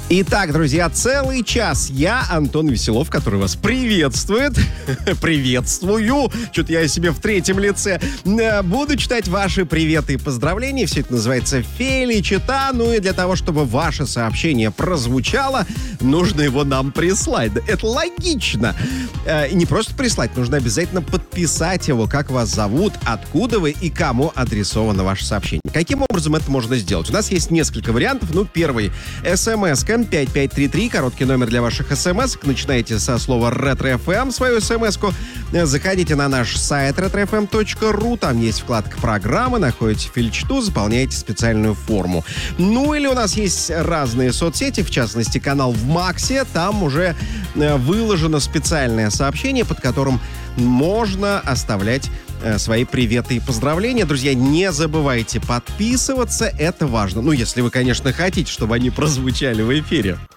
Итак, друзья, целый час я, Антон Веселов, который вас приветствует. Приветствую. Что-то я себе в третьем лице. Буду читать ваши приветы и поздравления. Все это называется феличита. Ну и для того, чтобы ваше сообщение прозвучало, нужно его нам прислать. Это логично. И не просто прислать, нужно обязательно подписать его, как вас зовут, откуда вы и кому адресовано ваше сообщение. Каким образом это можно сделать? У нас есть несколько вариантов. Ну, первый. СМС-ка 5533, короткий номер для ваших смс-ок. Начинаете со слова «Ретро-ФМ» свою смс-ку. Заходите на наш сайт retrofm.ru, там есть вкладка «Программы», находите фельчту, заполняете специальную форму. Ну или у нас есть разные соцсети, в частности канал в Максе, там уже выложено специальное сообщение, под которым можно оставлять свои приветы и поздравления. Друзья, не забывайте подписываться, это важно. Ну, если вы, конечно, хотите, чтобы они прозвучали в эфире.